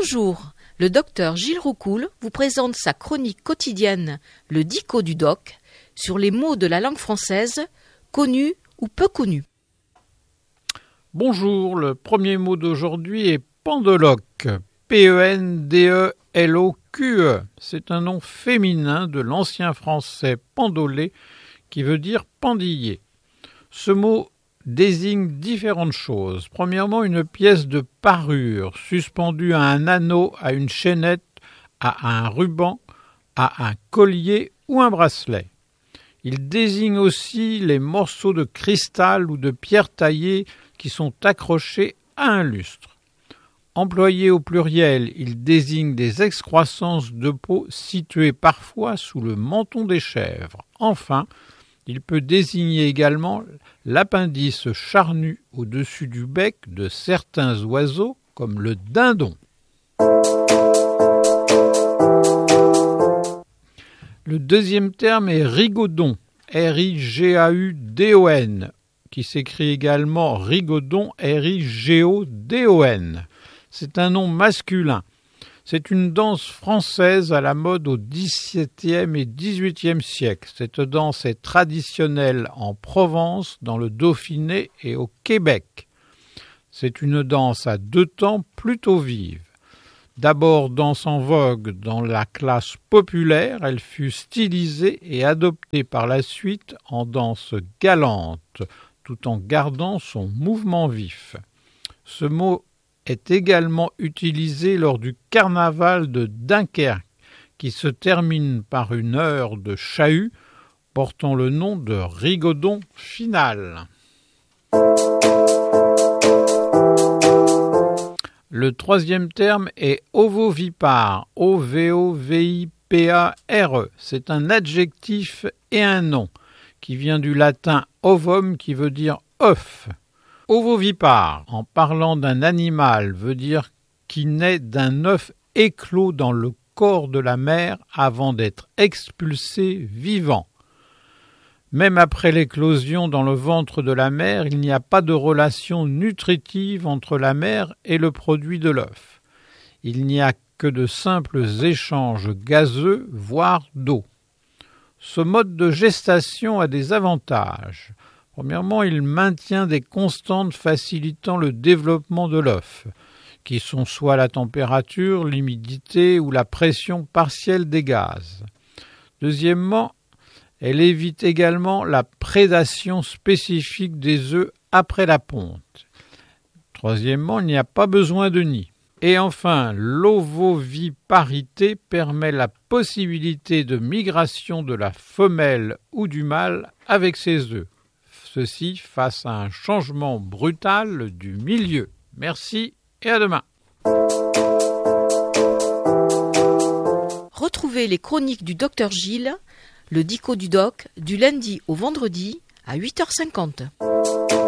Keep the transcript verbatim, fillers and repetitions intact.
Bonjour, le docteur Gilles Roucoul vous présente sa chronique quotidienne, le Dico du Doc, sur les mots de la langue française, connus ou peu connus. Bonjour, le premier mot d'aujourd'hui est pendeloque, P E N D E L O Q E. C'est un nom féminin de l'ancien français pendolé qui veut dire pendiller. Ce mot désigne différentes choses. Premièrement, une pièce de parure suspendue à un anneau, à une chaînette, à un ruban, à un collier ou un bracelet. Il désigne aussi les morceaux de cristal ou de pierre taillée qui sont accrochés à un lustre. Employé au pluriel, il désigne des excroissances de peau situées parfois sous le menton des chèvres. Enfin, il peut désigner également l'appendice charnu au-dessus du bec de certains oiseaux, comme le dindon. Le deuxième terme est rigodon, R I G A U D O N, qui s'écrit également rigodon, R I G O D O N. C'est un nom masculin. C'est une danse française à la mode au dix-septième et dix-huitième siècle. Cette danse est traditionnelle en Provence, dans le Dauphiné et au Québec. C'est une danse à deux temps plutôt vive. D'abord danse en vogue dans la classe populaire, elle fut stylisée et adoptée par la suite en danse galante, tout en gardant son mouvement vif. Ce mot est également utilisé lors du carnaval de Dunkerque, qui se termine par une heure de chahut portant le nom de rigodon final. Le troisième terme est ovovipare, O V O V I P A R E. C'est un adjectif et un nom qui vient du latin ovum qui veut dire œuf. Ovovipare, en parlant d'un animal, veut dire qui naît d'un œuf éclos dans le corps de la mère avant d'être expulsé vivant. Même après l'éclosion dans le ventre de la mère, il n'y a pas de relation nutritive entre la mère et le produit de l'œuf. Il n'y a que de simples échanges gazeux, voire d'eau. Ce mode de gestation a des avantages. Premièrement, il maintient des constantes facilitant le développement de l'œuf, qui sont soit la température, l'humidité ou la pression partielle des gaz. Deuxièmement, elle évite également la prédation spécifique des œufs après la ponte. Troisièmement, il n'y a pas besoin de nid. Et enfin, l'ovoviparité permet la possibilité de migration de la femelle ou du mâle avec ses œufs. Ceci face à un changement brutal du milieu. Merci et à demain. Retrouvez les chroniques du docteur Gilles, le Dico du Doc, du lundi au vendredi à huit heures cinquante.